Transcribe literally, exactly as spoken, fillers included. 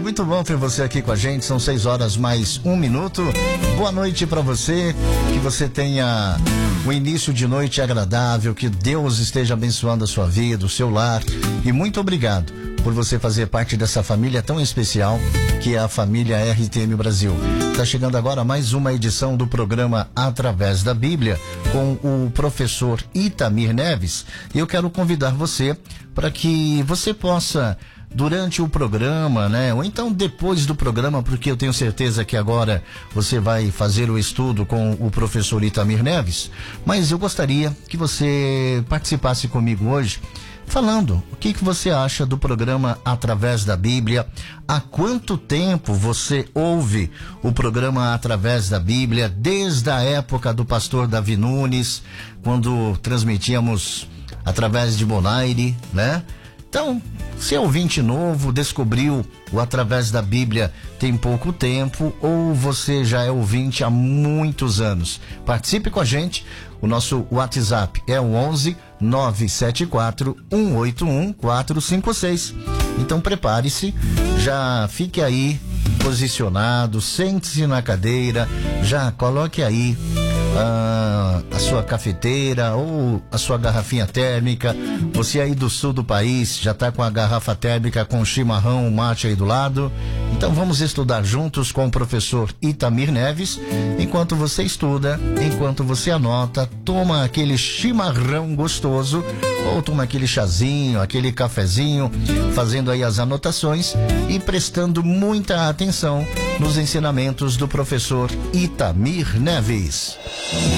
muito bom ter você aqui com a gente. São seis horas mais um minuto. Boa noite para você. Que você tenha um início de noite agradável. Que Deus esteja abençoando a sua vida, o seu lar. E muito obrigado por você fazer parte dessa família tão especial que é a família R T M Brasil. Está chegando agora mais uma edição do programa Através da Bíblia com o professor Itamir Neves. E eu quero convidar você para que você possa, durante o programa, né? Ou então depois do programa, porque eu tenho certeza que agora você vai fazer o estudo com o professor Itamir Neves. Mas eu gostaria que você participasse comigo hoje falando o que, que você acha do programa Através da Bíblia. Há quanto tempo você ouve o programa Através da Bíblia? Desde a época do pastor Davi Nunes, quando transmitíamos através de Bonaire, né? Então, se é ouvinte novo, descobriu o Através da Bíblia tem pouco tempo, ou você já é ouvinte há muitos anos, participe com a gente. O nosso WhatsApp é o onze nove sete quatro um oito um quatro cinco seis. Então prepare-se, já fique aí posicionado, sente-se na cadeira, já coloque aí ah, a sua cafeteira ou a sua garrafinha térmica. Você aí do sul do país já está com a garrafa térmica com chimarrão, mate aí do lado. Então vamos estudar juntos com o professor Itamir Neves. Enquanto você estuda, enquanto você anota, toma aquele chimarrão gostoso ou toma aquele chazinho, aquele cafezinho, fazendo aí as anotações e prestando muita atenção nos ensinamentos do professor Itamir Neves.